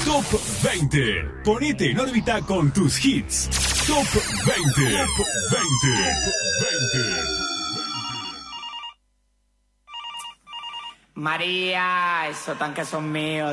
Top 20. Ponete en órbita con tus hits. Top 20. Top 20. 20. María, esos tanques son míos.